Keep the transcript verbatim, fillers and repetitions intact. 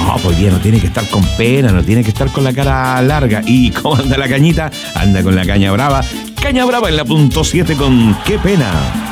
No, pues día no tiene que estar con pena, no tiene que estar con la cara larga. ¿Y cómo anda la cañita? Anda con la caña brava. Caña brava en la punto siete con Qué Pena.